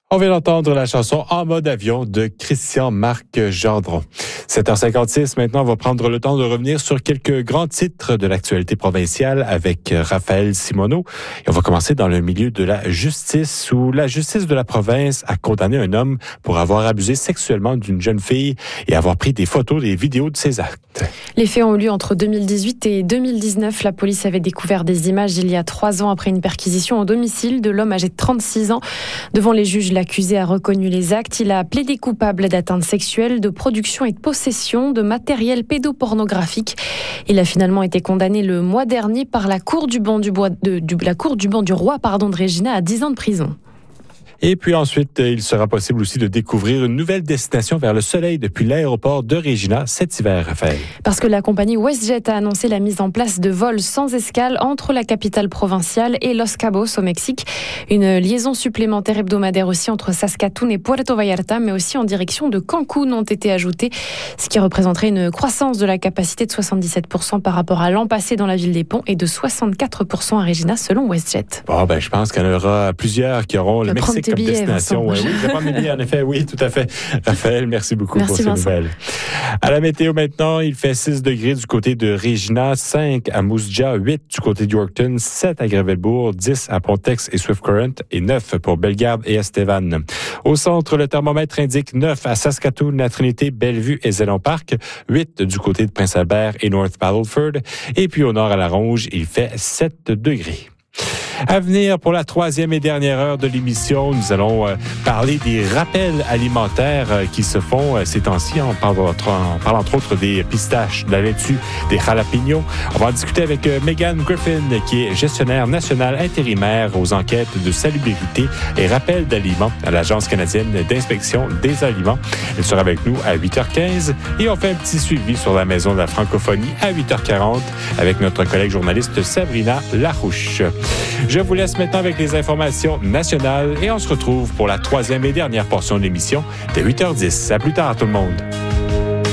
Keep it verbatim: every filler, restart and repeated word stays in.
On vient d'entendre la chanson En mode avion de Christian-Marc Gendron. sept heures cinquante-six, maintenant, on va prendre le temps de revenir sur quelques grands titres de l'actualité provinciale avec Raphaël Simoneau. Et on va commencer dans le milieu de la justice, où la justice de la province a condamné un homme pour avoir abusé sexuellement d'une jeune fille et avoir pris des photos, des vidéos de ses actes. Les faits ont eu lieu entre deux mille dix-huit et deux mille dix-neuf. La police avait découvert des images il y a trois ans après une perquisition au domicile de l'homme âgé de trente-six ans. Devant les juges, l'accusé a reconnu les actes. Il a plaidé coupable d'atteinte sexuelle, de production et de possession de matériel pédopornographique. Il a finalement été condamné le mois dernier par la Cour du banc du, bois, de, du, la Cour du banc du roi pardon, de Regina à dix ans de prison. Et puis ensuite, il sera possible aussi de découvrir une nouvelle destination vers le soleil depuis l'aéroport de Regina cet hiver, Raphaël. Parce que la compagnie WestJet a annoncé la mise en place de vols sans escale entre la capitale provinciale et Los Cabos au Mexique. Une liaison supplémentaire hebdomadaire aussi entre Saskatoon et Puerto Vallarta, mais aussi en direction de Cancun ont été ajoutées, ce qui représenterait une croissance de la capacité de soixante-dix-sept pour cent par rapport à l'an passé dans la ville des Ponts et de soixante-quatre pour cent à Regina selon WestJet. Bon, ben, je pense qu'il y en aura plusieurs qui auront le, le Mexique comme billets, destination. Ouais, oui, je vais prendre mes billets, en effet, oui, tout à fait. Raphaël, merci beaucoup merci pour ces Vincent. nouvelles. À la météo maintenant, il fait six degrés du côté de Regina, cinq à Moose Jaw, huit du côté de Yorkton, sept à Gravelbourg, dix à Pontex et Swift Current et neuf pour Bellegarde et Estevan. Au centre, le thermomètre indique neuf à Saskatoon, la Trinité, Bellevue et Zélon Park, huit du côté de Prince-Albert et North Battleford. Et puis au nord à La Ronge, il fait sept degrés. À venir pour la troisième et dernière heure de l'émission, nous allons euh, parler des rappels alimentaires euh, qui se font euh, ces temps-ci. On parle, on parle entre autres des pistaches, de la laitue, des jalapenos. On va en discuter avec euh, Megan Griffin, qui est gestionnaire nationale intérimaire aux enquêtes de salubrité et rappel d'aliments à l'Agence canadienne d'inspection des aliments. Elle sera avec nous à huit heures quinze et on fait un petit suivi sur la Maison de la francophonie à huit heures quarante avec notre collègue journaliste Sabrina Larouche. Je vous laisse maintenant avec les informations nationales et on se retrouve pour la troisième et dernière portion de l'émission de huit heures dix. À plus tard tout le monde.